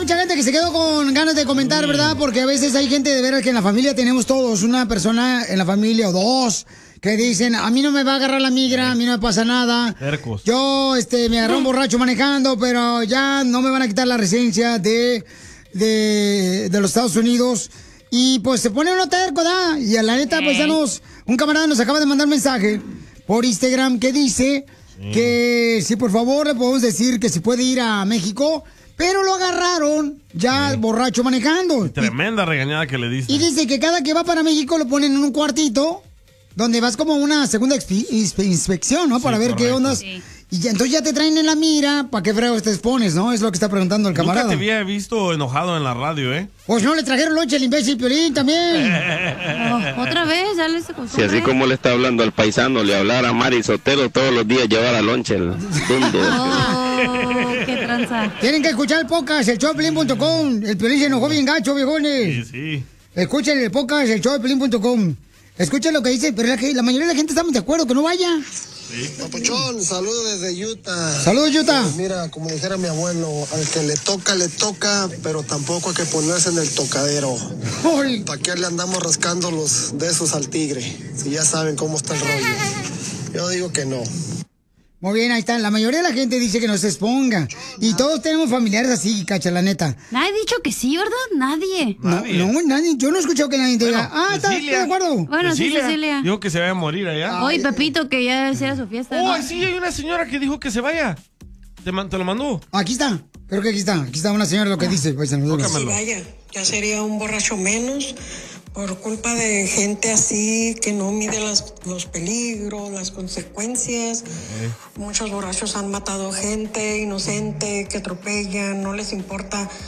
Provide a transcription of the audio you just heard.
mucha gente que se quedó con ganas de comentar, ¿verdad? Porque a veces hay gente de veras que en la familia tenemos todos, una persona en la familia o dos, que dicen, a mí no me va a agarrar la migra, a mí no me pasa nada. Tercos. Yo, me agarré un borracho manejando, pero ya no me van a quitar la residencia de los Estados Unidos. Y pues se pone uno terco, ¿verdad? Y a la neta, paisanos, un camarada nos acaba de mandar un mensaje por Instagram que dice que si por favor le podemos decir que si puede ir a México, pero lo agarraron ya borracho manejando. Tremenda regañada que le dice. Y dice que cada que va para México lo ponen en un cuartito donde vas como una segunda inspección, ¿no? Para ver qué ondas. Sí. Y ya, entonces ya te traen en la mira, ¿para qué fregos te expones, no? Es lo que está preguntando el camarada. Nunca te había visto enojado en la radio, ¿eh? Pues no, le trajeron lonche al imbécil Piolín también. Otra vez, ya les acostumbré. Si así como le está hablando al paisano, le hablara a Mari Sotelo todos los días, llevar a lonche el mundo. Qué tranza. Tienen que escuchar el podcast, el showdepiolín.com. El Piolín se enojó bien gacho, viejones. Sí. Escuchen el podcast, el showdepiolín.com. Escuchen lo que dice, pero la mayoría de la gente estamos de acuerdo que no vaya. Sí. Papuchón, saludos desde Utah. Saludos, Utah. Mira, como dijera mi abuelo, al que le toca, pero tampoco hay que ponerse en el tocadero. ¿Para qué le andamos rascando los de esos al tigre? Si ya saben cómo está el rollo. Yo digo que no. Muy bien, ahí está. La mayoría de la gente dice que no se exponga. Y todos tenemos familiares así, cacha, la neta. Nadie ha dicho que sí, ¿verdad? Nadie. No, nadie. Yo no he escuchado que nadie te diga, estoy de acuerdo. Bueno, sí, Cecilia. Dijo que se vaya a morir allá. Oye, Pepito, que ya era su fiesta. Oh, sí, hay una señora que dijo que se vaya. ¿Te lo mandó? Aquí está. Creo que aquí está. Aquí está una señora lo que dice. Pues, sí, vaya, ya sería un borracho menos. Por culpa de gente así que no mide los peligros, las consecuencias. Muchos borrachos han matado gente inocente, que atropellan, no les importa